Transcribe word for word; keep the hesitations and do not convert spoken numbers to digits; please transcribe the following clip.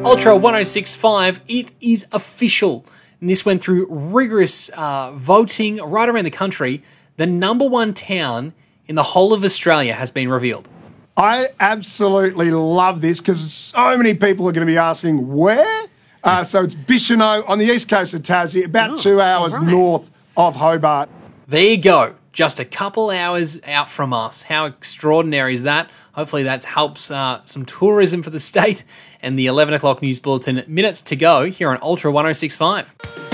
Ultra ten sixty-five, it is official. And this went through rigorous uh, voting right around the country. The number one town in the whole of Australia has been revealed. I absolutely love this because so many people are going to be asking where. Uh, so it's Bicheno on the east coast of Tassie, about oh, two hours right. north of Hobart. There you go. Just a couple hours out from us. How extraordinary is that? Hopefully that helps uh, some tourism for the state. And the eleven o'clock news bulletin minutes to go here on Ultra ten sixty-five.